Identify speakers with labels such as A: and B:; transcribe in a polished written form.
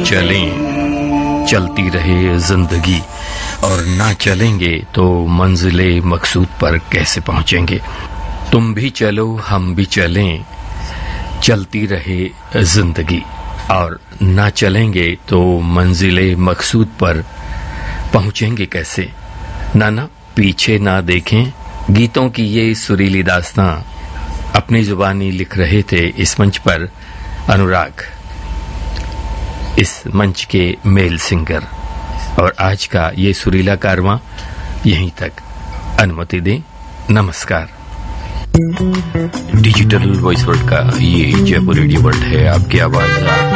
A: चलें, चलती रहे जिंदगी, और ना चलेंगे तो मंजिले मकसूद पर कैसे पहुंचेंगे। तुम भी चलो हम भी चलें, चलती रहे जिंदगी, और ना चलेंगे तो मंजिले मकसूद पर पहुंचेंगे कैसे। नाना पीछे ना देखें गीतों की ये सुरीली दास्तां अपनी जुबानी लिख रहे थे इस मंच पर अनुराग, इस मंच के मेल सिंगर। और आज का ये सुरीला कारवां यहीं तक। अनुमति दें, नमस्कार। डिजिटल वॉइस वर्ल्ड का ये जयपुर रेडियो वर्ल्ड है, आपकी आवाज